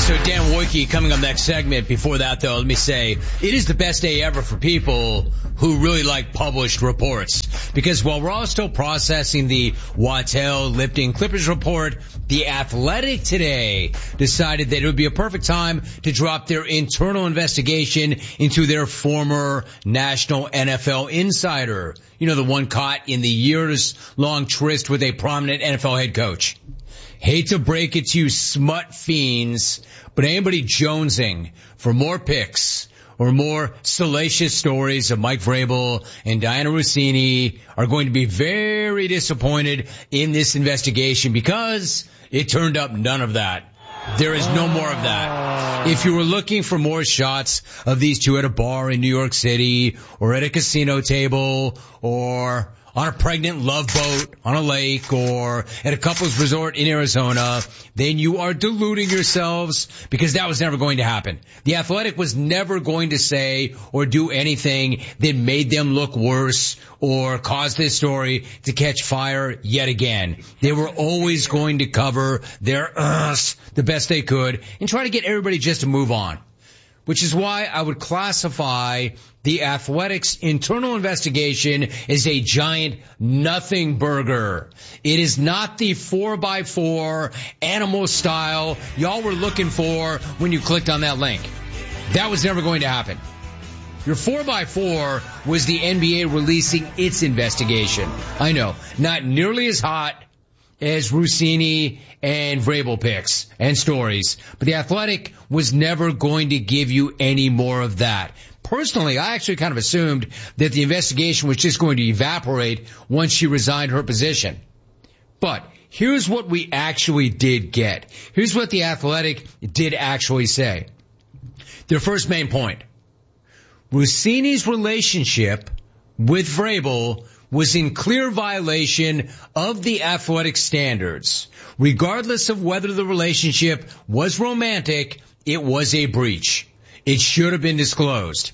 So Dan Wojcicki coming up next segment. Before that, though, let me say it is the best day ever for people who really like published reports. Because while we're all still processing the Waddell Lipton Clippers report, The Athletic today decided that it would be a perfect time to drop their internal investigation into their former national NFL insider. You know, the one caught in the years-long tryst with a prominent NFL head coach. Hate to break it to you smut fiends, but anybody jonesing for more picks or more salacious stories of Mike Vrabel and Diana Rossini are going to be very disappointed in this investigation because it turned up none of that. There is no more of that. If you were looking for more shots of these two at a bar in New York City or at a casino table or on a pregnant love boat on a lake or at a couple's resort in Arizona, then you are deluding yourselves because that was never going to happen. The Athletic was never going to say or do anything that made them look worse or cause this story to catch fire yet again. They were always going to cover their the best they could and try to get everybody just to move on. Which is why I would classify the Athletic's internal investigation as a giant nothing burger. It is not the 4x4 animal style y'all were looking for when you clicked on that link. That was never going to happen. Your 4x4 was the NBA releasing its investigation. I know, not nearly as hot as Rossini and Vrabel picks and stories. But the Athletic was never going to give you any more of that. Personally, I actually kind of assumed that the investigation was just going to evaporate once she resigned her position. But here's what we actually did get. Here's what the Athletic did actually say. Their first main point. Rossini's relationship with Vrabel was in clear violation of the Athletic standards. Regardless of whether the relationship was romantic, it was a breach. It should have been disclosed.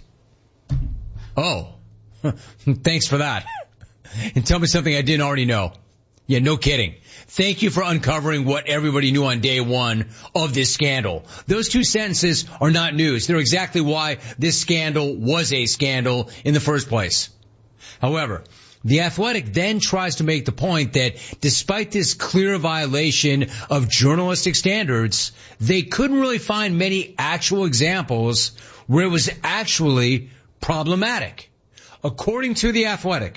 Oh, thanks for that. And tell me something I didn't already know. Yeah, no kidding. Thank you for uncovering what everybody knew on day one of this scandal. Those two sentences are not news. They're exactly why this scandal was a scandal in the first place. However, the Athletic then tries to make the point that despite this clear violation of journalistic standards, they couldn't really find many actual examples where it was actually problematic. According to the Athletic,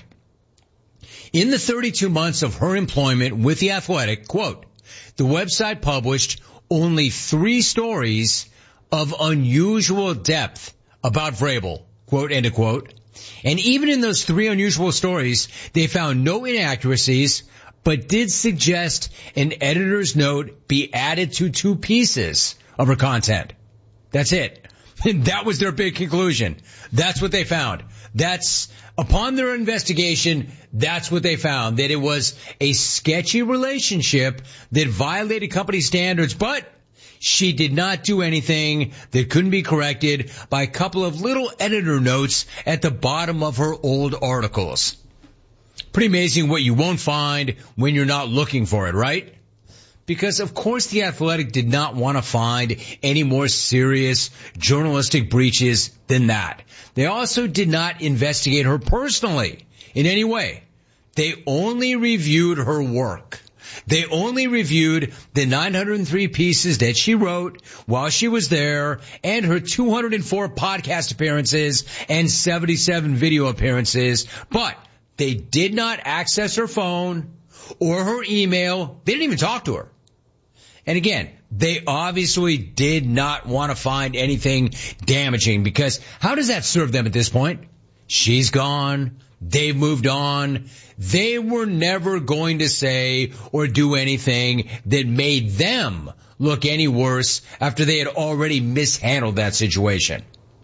in the 32 months of her employment with the Athletic, quote, the website published only 3 stories of unusual depth about Vrabel, quote, end of quote. And even in those 3 unusual stories, they found no inaccuracies, but did suggest an editor's note be added to 2 pieces of her content. That's it. And that was their big conclusion. That's what they found. That's, upon their investigation, that's what they found, that it was a sketchy relationship that violated company standards, but she did not do anything that couldn't be corrected by a couple of little editor notes at the bottom of her old articles. Pretty amazing what you won't find when you're not looking for it, right? Because, of course, the Athletic did not want to find any more serious journalistic breaches than that. They also did not investigate her personally in any way. They only reviewed her work. They only reviewed the 903 pieces that she wrote while she was there and her 204 podcast appearances and 77 video appearances, but they did not access her phone or her email. They didn't even talk to her. And again, they obviously did not want to find anything damaging because how does that serve them at this point? She's gone. They've moved on. They were never going to say or do anything that made them look any worse after they had already mishandled that situation.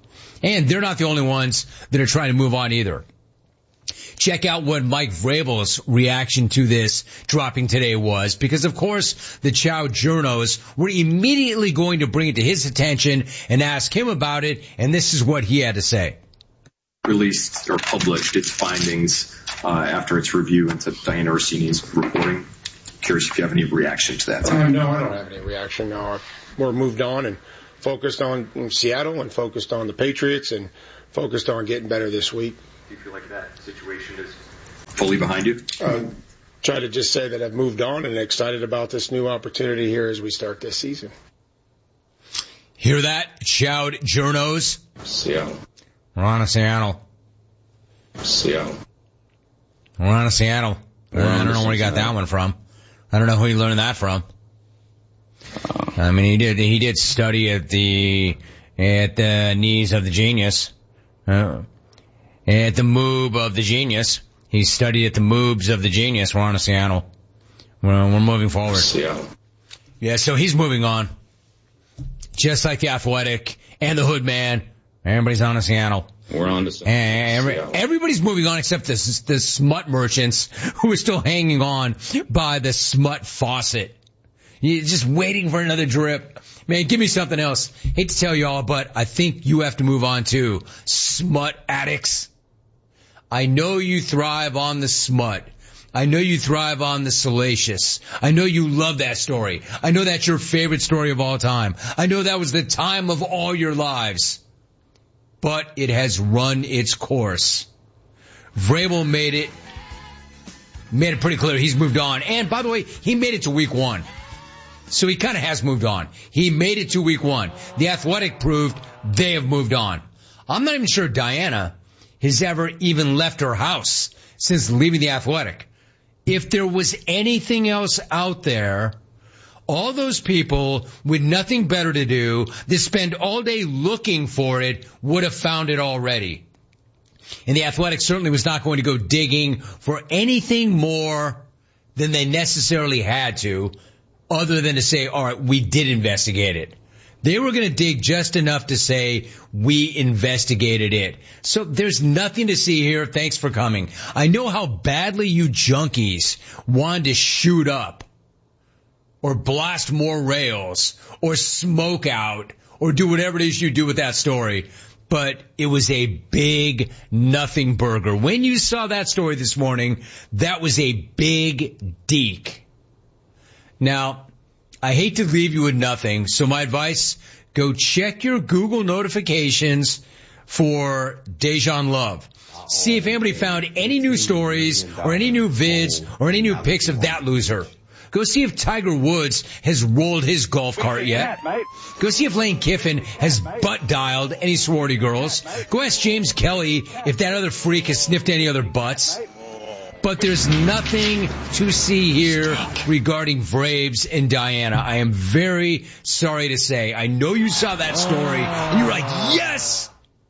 And they're not the only ones that are trying to move on either. Check out what Mike Vrabel's reaction to this dropping today was, because of course the Chow journos were immediately going to bring it to his attention and ask him about it, and this is what he had to say. Released or published its findings after its review into Diana Rossini's reporting. curious if you have any reaction to that. No, I don't have any reaction. No, we're moved on and focused on Seattle and focused on the Patriots and focused on getting better this week. Do you feel like that situation is fully behind you? Try to just say that I've moved on and excited about this new opportunity here as we start this season. Hear that? Shout, Journos. Seattle. We're on to Seattle. Seattle. We're on to Seattle. I don't know where he got that one from. I don't know who he learned that from. I mean, he did study at the knees of the genius. At the moob of the genius. He studied at the moobs of the genius. We're on to Seattle. We're moving forward. Seattle. Yeah, so he's moving on. Just like the Athletic and the Hood Man. Everybody's on to Seattle. We're on to Seattle. Everybody's moving on except the smut merchants who are still hanging on by the smut faucet. You're just waiting for another drip. Man, give me something else. Hate to tell y'all, but I think you have to move on too. Smut addicts. I know you thrive on the smut. I know you thrive on the salacious. I know you love that story. I know that's your favorite story of all time. I know that was the time of all your lives. But it has run its course. Vrabel made it pretty clear he's moved on. And by the way, he made it to week 1. So he kind of has moved on. He made it to week 1. The Athletic proved they have moved on. I'm not even sure Diana has ever even left her house since leaving the Athletic. If there was anything else out there, all those people with nothing better to do that spend all day looking for it would have found it already. And the Athletic certainly was not going to go digging for anything more than they necessarily had to, other than to say, all right, we did investigate it. They were going to dig just enough to say, we investigated it. So there's nothing to see here. Thanks for coming. I know how badly you junkies wanted to shoot up or blast more rails or smoke out or do whatever it is you do with that story. But it was a big nothing burger. When you saw that story this morning, that was a big deke. Now, I hate to leave you with nothing, so my advice, go check your Google notifications for Dejan Love. See if anybody found any new stories or any new vids or any new pics of that loser. Go see if Tiger Woods has rolled his golf cart yet. Go see if Lane Kiffin has butt dialed any sorority girls. Go ask James Kelly if that other freak has sniffed any other butts. But there's nothing to see here regarding Braves and Diana. I am very sorry to say. I know you saw that story and you were like, yes!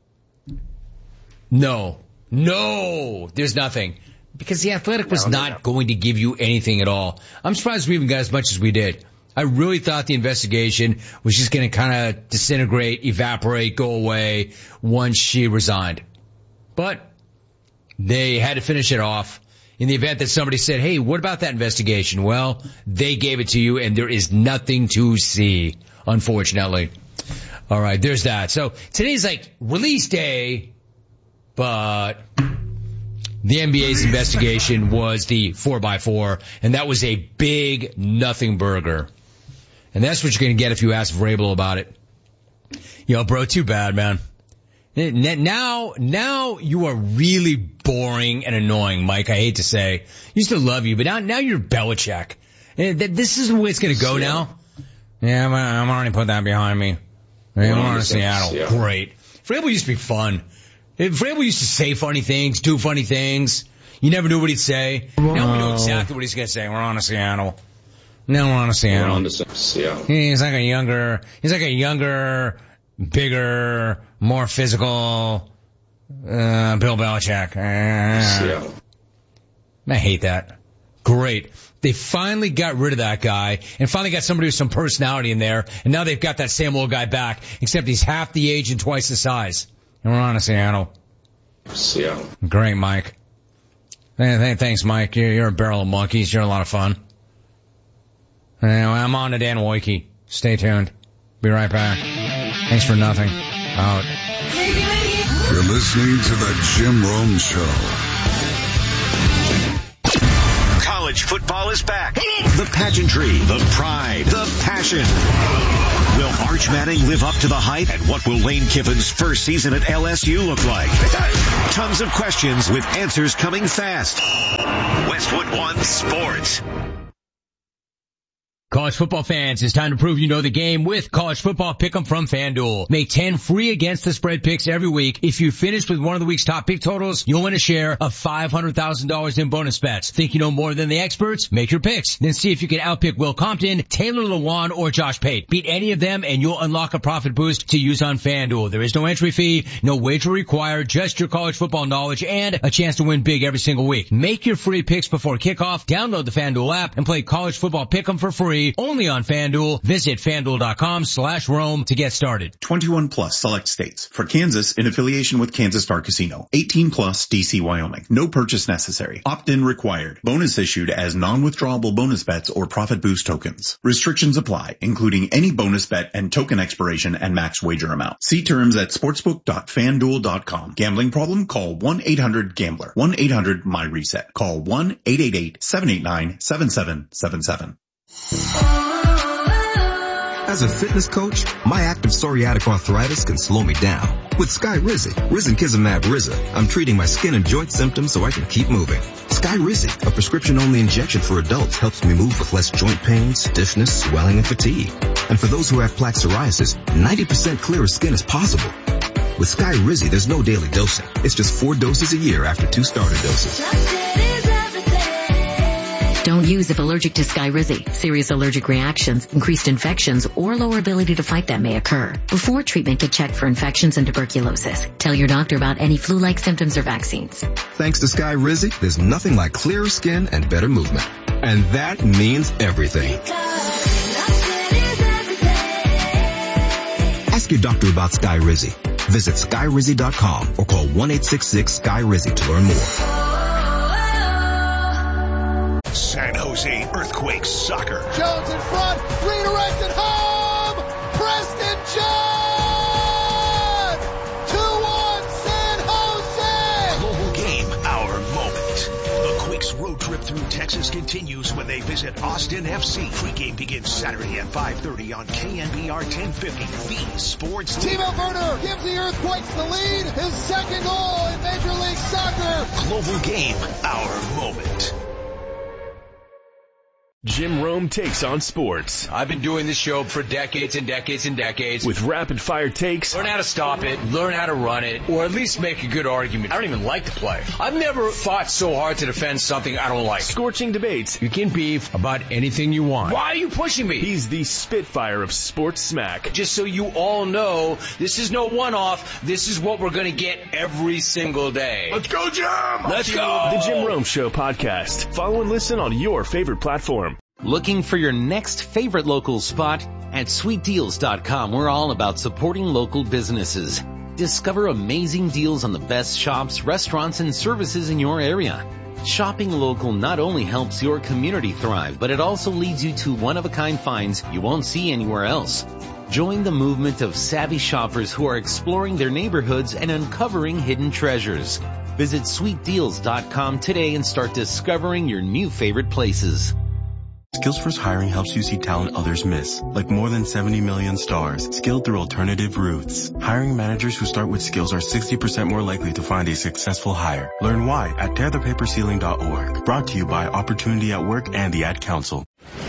No, there's nothing. Because the Athletic was not going to give you anything at all. I'm surprised we even got as much as we did. I really thought the investigation was just going to kind of disintegrate, evaporate, go away once she resigned. But they had to finish it off. In the event that somebody said, hey, what about that investigation? Well, they gave it to you, and there is nothing to see, unfortunately. All right, there's that. So today's like release day, but the NBA's investigation was the 4x4, and that was a big nothing burger. And that's what you're going to get if you ask Vrabel about it. Yo, bro, too bad, man. Now you are really boring and annoying, Mike. I hate to say. Used to love you, but now you're Belichick. This is the way it's going to go now. Yeah, I'm already put that behind me. I'm on to Seattle. Great. Vrabel used to be fun. Vrabel used to say funny things, do funny things. You never knew what he'd say. Now we know exactly what he's going to say. We're on to Seattle. Now we're on to Seattle. We're on to Seattle. He's like a younger, bigger, more physical, Bill Belichick. Seattle. I hate that. Great. They finally got rid of that guy and finally got somebody with some personality in there, and now they've got that same old guy back, except he's half the age and twice the size. And we're on to Seattle. Seattle. Great, Mike. Thanks, Mike. You're a barrel of monkeys. You're a lot of fun. Anyway, I'm on to Dan Wojcicki. Stay tuned. Be right back. Thanks for nothing. Out. You're listening to the Jim Rome Show. College football is back. The pageantry, the pride, the passion. Will Arch Manning live up to the hype? And what will Lane Kiffin's first season at LSU look like? Tons of questions with answers coming fast. Westwood One Sports. College football fans, it's time to prove you know the game with College Football Pick'em from FanDuel. Make 10 free against the spread picks every week. If you finish with one of the week's top pick totals, you'll win a share of $500,000 in bonus bets. Think you know more than the experts? Make your picks. Then see if you can outpick Will Compton, Taylor Lewan, or Josh Pate. Beat any of them and you'll unlock a profit boost to use on FanDuel. There is no entry fee, no wager required, just your college football knowledge and a chance to win big every single week. Make your free picks before kickoff. Download the FanDuel app and play College Football Pick'em for free. Only on FanDuel. Visit FanDuel.com/Rome to get started. 21 plus select states. For Kansas, in affiliation with Kansas Star Casino. 18 plus DC, Wyoming. No purchase necessary. Opt-in required. Bonus issued as non-withdrawable bonus bets or profit boost tokens. Restrictions apply, including any bonus bet and token expiration and max wager amount. See terms at sportsbook.fanduel.com. Gambling problem? Call 1-800-GAMBLER. 1-800-MY-RESET. Call 1-888-789-7777. As a fitness coach, my active psoriatic arthritis can slow me down. With Skyrizi, Risankizumab Riza, I'm treating my skin and joint symptoms so I can keep moving. Skyrizi, a prescription-only injection for adults, helps me move with less joint pain, stiffness, swelling, and fatigue. And for those who have plaque psoriasis, 90% clearer skin is possible. With Skyrizi, there's no daily dosing. It's just 4 doses a year after 2 starter doses. Don't use if allergic to Skyrizi. Serious allergic reactions, increased infections, or lower ability to fight them may occur. Before treatment, get checked for infections and tuberculosis. Tell your doctor about any flu-like symptoms or vaccines. Thanks to Skyrizi, there's nothing like clearer skin and better movement. And that means everything. Ask your doctor about Skyrizi. Visit Skyrizi.com or call 1-866-SKY-RIZI to learn more. San Jose Earthquakes Soccer. Jones in front, redirected home! Preston John! 2-1 San Jose! Global game, our moment. The Quakes road trip through Texas continues when they visit Austin FC. Pre-game begins Saturday at 5:30 on KNBR 1050, the sports. Timo Werner gives the Earthquakes the lead, his second goal in Major League Soccer. Global game, our moment. Jim Rome takes on sports. I've been doing this show for decades and decades and decades. With rapid-fire takes. Learn how to stop it, learn how to run it, or at least make a good argument. I don't even like the play. I've never fought so hard to defend something I don't like. Scorching debates. You can beef about anything you want. Why are you pushing me? He's the Spitfire of sports smack. Just so you all know, this is no one-off. This is what we're going to get every single day. Let's go, Jim! Let's go! The Jim Rome Show podcast. Follow and listen on your favorite platform. Looking for your next favorite local spot? At sweetdeals.com, we're all about supporting local businesses. Discover amazing deals on the best shops, restaurants, and services in your area. Shopping local not only helps your community thrive, but it also leads you to one-of-a-kind finds you won't see anywhere else. Join the movement of savvy shoppers who are exploring their neighborhoods and uncovering hidden treasures. Visit sweetdeals.com today and start discovering your new favorite places. Skills Hiring helps you see talent others miss, like more than 70 million stars, skilled through alternative routes. Hiring managers who start with skills are 60% more likely to find a successful hire. Learn why at tearthepaperceiling.org. Brought to you by Opportunity at Work and the Ad Council.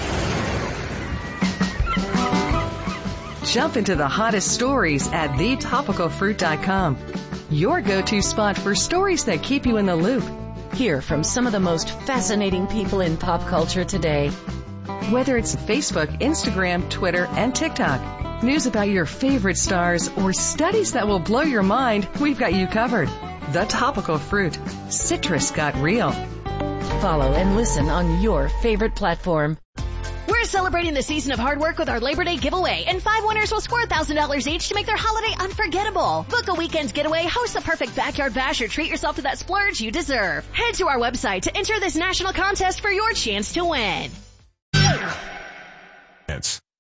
Jump into the hottest stories at thetopicalfruit.com. Your go-to spot for stories that keep you in the loop. Hear from some of the most fascinating people in pop culture today. Whether it's Facebook, Instagram, Twitter, and TikTok, news about your favorite stars, or studies that will blow your mind, we've got you covered. The Topical Fruit. Citrus got real. Follow and listen on your favorite platform. We're celebrating the season of hard work with our Labor Day giveaway, and 5 winners will score $1,000 each to make their holiday unforgettable. Book a weekend's getaway, host the perfect backyard bash, or treat yourself to that splurge you deserve. Head to our website to enter this national contest for your chance to win.